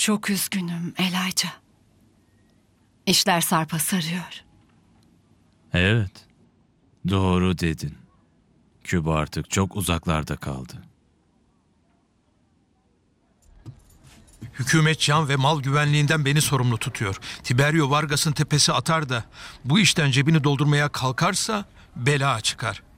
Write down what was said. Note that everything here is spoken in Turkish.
Çok üzgünüm Elijah. İşler sarpa sarıyor. Evet, doğru dedin. Küba artık çok uzaklarda kaldı. Hükümet can ve mal güvenliğinden beni sorumlu tutuyor. Tiberio Vargas'ın tepesi atar da bu işten cebini doldurmaya kalkarsa bela çıkar.